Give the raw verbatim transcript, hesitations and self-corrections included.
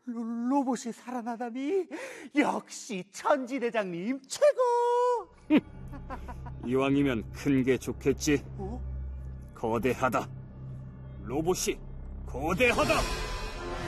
로, 로봇이 살아나다니 역시 천지대장님 최고. 이왕이면 큰 게 좋겠지. 어? 거대하다. 로봇이 거대하다.